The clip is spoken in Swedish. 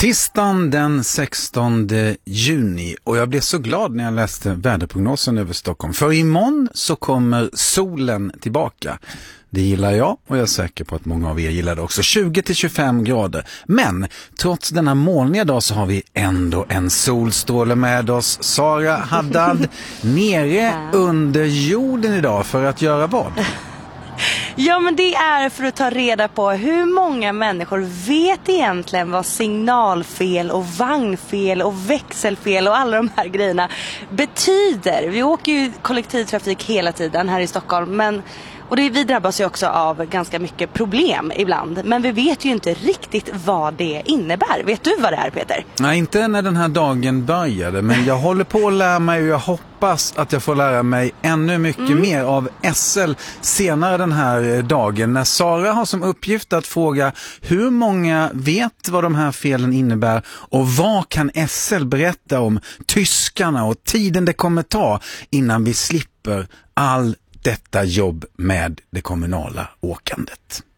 Tisdagen den 16 juni, och jag blev så glad när jag läste väderprognosen över Stockholm. För imorgon så kommer solen tillbaka. Det gillar jag, och jag är säker på att många av er gillar det också. 20-25 grader. Men trots denna molniga dag så har vi ändå en solstråle med oss. Sara Haddad nere under jorden idag för att göra vad? Ja, men det är för att ta reda på hur många människor vet egentligen vad signalfel och vagnfel och växelfel och alla de här grejerna betyder. Vi åker ju kollektivtrafik hela tiden här i Stockholm, och vi drabbas ju också av ganska mycket problem ibland. Men vi vet ju inte riktigt vad det innebär. Vet du vad det är, Peter? Nej, inte när den här dagen började. Men jag håller på att lära mig, och jag hoppas att jag får lära mig ännu mycket mer av SL senare den här dagen. När Sara har som uppgift att fråga hur många vet vad de här felen innebär. Och vad kan SL berätta om tyskarna och tiden det kommer ta innan vi slipper all detta jobb med det kommunala åkandet.